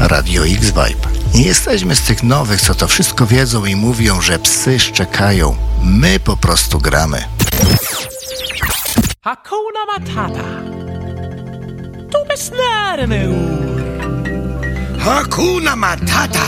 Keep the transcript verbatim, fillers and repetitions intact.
Radio X-Vibe. Nie jesteśmy z tych nowych, co to wszystko wiedzą i mówią, że psy szczekają. My po prostu gramy. Hakuna Matata. Du bist närmare ord. Hakuna Matata.